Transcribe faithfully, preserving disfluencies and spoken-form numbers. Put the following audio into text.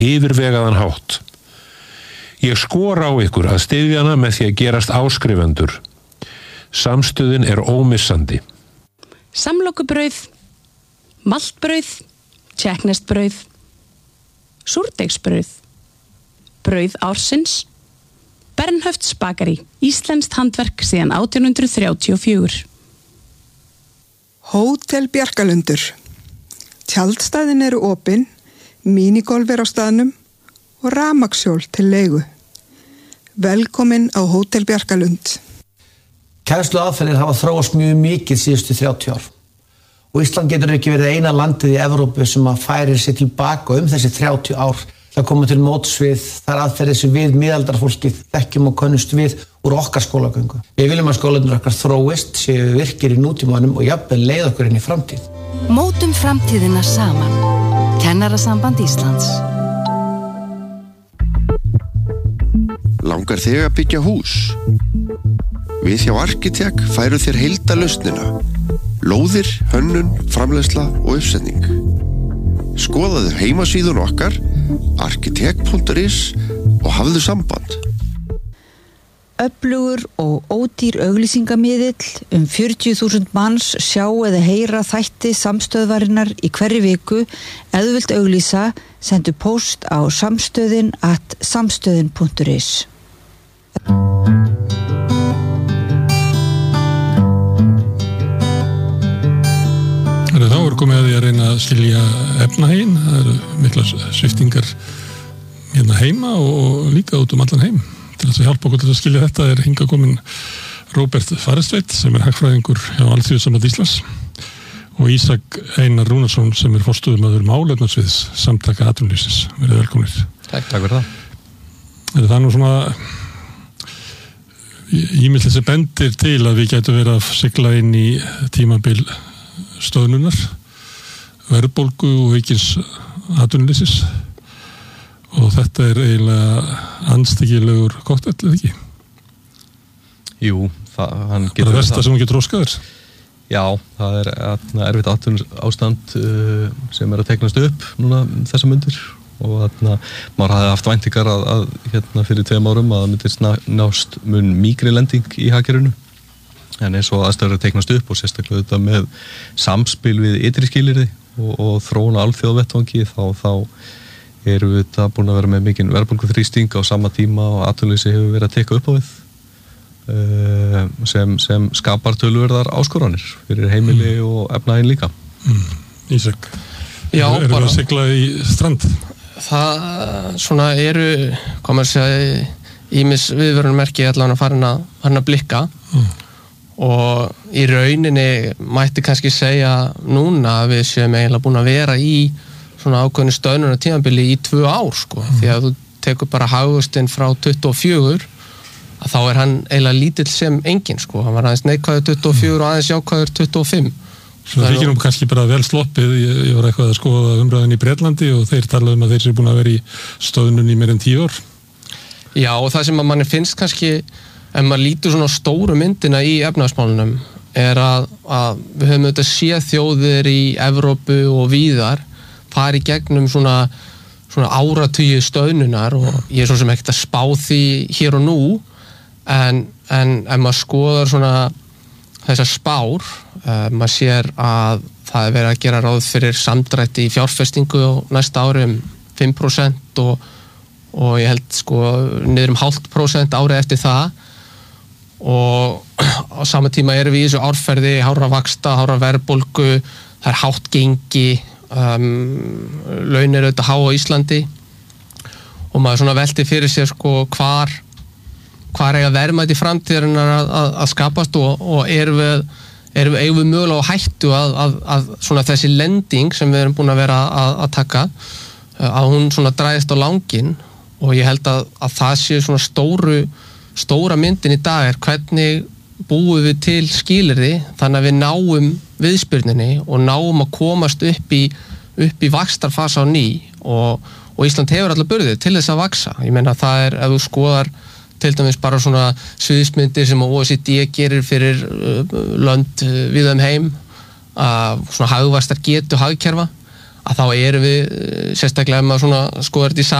yfirvegaðan hátt. Ég skora á ykkur að styðja hana með því að gerast áskrifendur. Samstöðin er ómissandi. Samlokubrauð, maltbrauð, tékkneskt-brauð, súrdeigsbrauð, brauð ársins, Bernhöfts bakari, íslenskt handverk síðan átján hundrað þrjátíu og fjögur. Hótel Bjarkalundur. Tjaldstæðin eru opin, mínigolf er á staðnum og rafmagnshjól til leigu. Velkomin á Hótel Bjarkalund. Kennsluaðferðir hafa þróast mjög mikið síðustu þrjátíu ár. Og Ísland getur ekki verið eina landið í Evrópu sem að færir sig tilbaka um þessi þrjátíu ár. Það koma til móts við þar aðferðir sem við miðaldarfólkið þekkjum og könnumst við úr okkar skólagöngu. Við viljum að skólarnir okkar þróist, séu virkir í nútímanum og jafnvel leið okkur inn í framtíð. Mótum framtíðina saman. Kennarasamband Íslands. Langar þig að byggja hús? Við hjá Arkitek færu þér heildarlausnina. Lóðir, hönnun, framleiðsla og uppsetning. Skoðaðu heimasíðun okkar arkitek punktur is og hafðu samband. Öflugur og ódýr auglýsingamiðill um fjörutíu þúsund manns sjá eða heyra þætti samstöðvarinnar í hverri viku. Ef þú vilt auglýsa, sendu post á samstöðin at samstöðin punktur is. Þá er komið að því að reyna að skilja efnahegin. Það eru miklar sviptingar hérna heima og líka út um allan heim. Til þess að hjálpa okkur til að skilja þetta er hingað komin Róbert Farestveit sem er hagfræðingur hjá Alþýðusambandi Íslands og Ísak Einar Rúnarsson sem er forstöðumaður málefnasviðs Samtaka atvinnulífsins. Verið velkomnir. Takk, takk fyrir það. Það er nú svona ýmislegt sem bendir til að við gætum verið að sigla inn í tímabil stöðnunar, verðbólgu og aukins atvinnuleysis og þetta er eiginlega andstyggilegur kokteill, eða ekki? Jú, það, hann getur... Það er versta sem hann getur óskaður? Já, það er erfitt atvinnuástand uh, sem er að teiknast upp núna þessa mundir og þarna, maður hafði haft væntingar að, að hérna fyrir tveim árum að það myndi nást mun mýkri lending í hagkerfinu. En eins og aðstæður að teiknast upp og sérstaklega þetta með samspil við ytri skilyrði og, og þróuna alþjóðavettvangi þá, þá erum við þetta búin að vera með mikinn verðbólguþrýsting á sama tíma og atvinnuleysi hefur verið að teka upp á við uh, sem, sem skapar töluverðar áskoranir fyrir heimili mm. og efnahaginn líka. Mm. Ísak, Já, er, erum við að sigla í strand? Það svona eru, hvað maður segja, ýmis viðvörunarmerki allan að farin að, farin að blikka. Mm. Og í rauninni mætti kannski segja núna að við séum eiginlega búin að vera í svona ákveðnu stöðnunar tímabili í tvö ár sko, mm. því að þú tekur bara hagvöxtinn frá tuttugu og fjögur að þá er hann eiginlega lítill sem enginn sko, hann var aðeins neikvæður tuttugu og fjögur og aðeins jákvæður tuttugu og fimm. Svo það þykir nú kannski bara vel sloppið, ég, ég var eitthvað að skoða umræðin í Bretlandi og þeir talaðu um að þeir séu búin að vera í stöðnun í meira en tíu ár. Já, og það sem að manni finnst kannski ef maður lítur svona stóru myndina í efnahagsmálunum er að, að við höfum auðvitað séð þjóðir í Evrópu og víðar fari gegnum svona, svona áratugi stöðnunar og ég er svo sem ekkert að spá því hér og nú en, en ef maður skoðar svona þessar spár uh, maður sér að það er verið að gera ráð fyrir samdrætti í fjárfestingu á næsta ári um fimm prósent og, og ég held sko niður um hálft prósent árið eftir það og á sama tíma erum við í þessu árferði hárra vaxta, hárra verðbólgu það er hátt gengi um, laun eru auðvitað há á Íslandi og maður svona velti fyrir sér sko hvar hvar eiga verðmæti framtíðarinnar að, að, að skapast og, og erum við erum við, við mögulega á hættu að, að, að svona þessi lending sem við erum búin að vera að, að taka að hún svona dræðist á langinn og ég held að, að það sé svona stóru stóra myndin í dag er hvernig búum við til skilyrði þannig að við náum viðspyrnunni og náum að komast upp í, upp í vaxtarfasa á ný og, og Ísland hefur allar burði til þess að vaxa. Ég meina það er, ef þú skoðar til dæmis bara svona sviðsmyndir sem O E C D gerir fyrir lönd við þeim heim, að svona hagvaxtar getu hagkerfa, að þá erum við sérstaklega ef maður svona skoðar þetta í